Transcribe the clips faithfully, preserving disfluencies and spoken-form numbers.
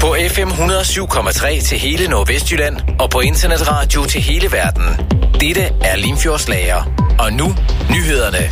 På F M et hundrede og syv komma tre til hele Nordvestjylland og på internetradio til hele verden. Dette er Limfjordslager. Og nu nyhederne.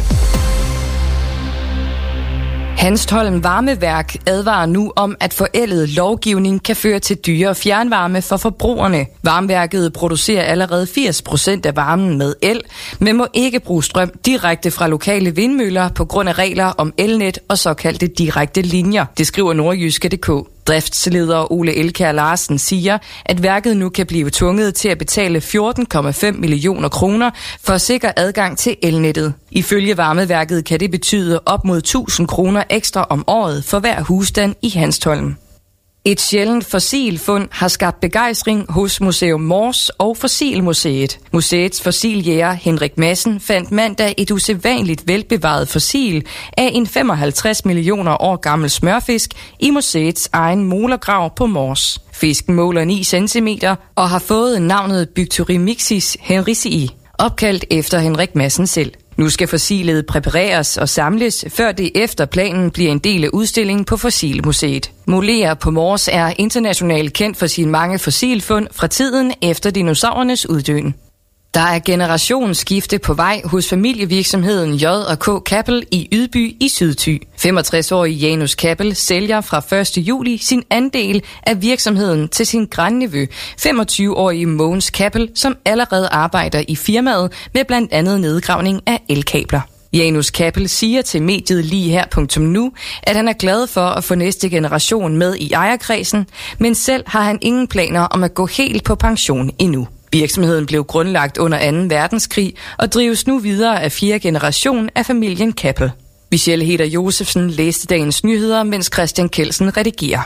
Hanstholm Varmeværk advarer nu om, at forældet lovgivning kan føre til dyrere fjernvarme for forbrugerne. Varmeværket producerer allerede firs procent af varmen med el, men må ikke bruge strøm direkte fra lokale vindmøller på grund af regler om elnet og såkaldte direkte linjer. Det skriver nordjyske punktum d k. Driftsleder Ole Elkjær Larsen siger, at værket nu kan blive tvunget til at betale fjorten komma fem millioner kroner for at sikre adgang til elnettet. Ifølge varmeværket kan det betyde op mod tusind kroner ekstra om året for hver husstand i Hanstholm. Et sjældent fossilfund har skabt begejstring hos Museum Mors og Fossilmuseet. Museets fossiljæger Henrik Madsen fandt mandag et usædvanligt velbevaret fossil af en femoghalvtreds millioner år gammel smørfisk i museets egen molergrav på Mors. Fisken måler ni centimeter og har fået navnet Byctyromyxis henricii, opkaldt efter Henrik Madsen selv. Nu skal fossilet præpareres og samles, før det efter planen bliver en del af udstillingen på Fossilmuseet. Moler på Mors er internationalt kendt for sine mange fossilfund fra tiden efter dinosaurernes uddøen. Der er generationsskifte på vej hos familievirksomheden J og K Kappel i Ydby i Sydthy. femogtres-årige Janus Kappel sælger fra første juli sin andel af virksomheden til sin grandnevø, femogtyve-årige Mogens Kappel, som allerede arbejder i firmaet med blandt andet nedgravning af elkabler. Janus Kappel siger til mediet lige her punktum nu, at han er glad for at få næste generation med i ejerkredsen, men selv har han ingen planer om at gå helt på pension endnu. Virksomheden blev grundlagt under anden verdenskrig og drives nu videre af fjerde generation af familien Kappel. Michelle Heder Josefsen læste dagens nyheder, mens Christian Kelsen redigerer.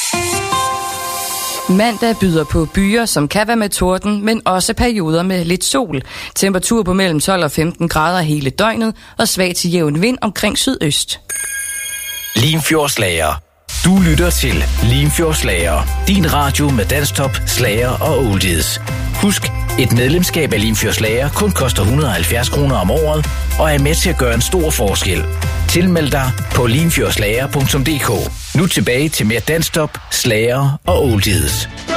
Mandag byder på byer, som kan være med torden, men også perioder med lidt sol. Temperatur på mellem tolv og femten grader hele døgnet og svag til jævn vind omkring sydøst. Limfjordslager. Du lytter til Limfjordslager. Din radio med danstop, slager og oldies. Husk, et medlemskab af Limfjordslager kun koster et hundrede og halvfjerds kroner om året og er med til at gøre en stor forskel. Tilmeld dig på limfjordslager punktum d k. Nu tilbage til mere danstop, slager og oldies.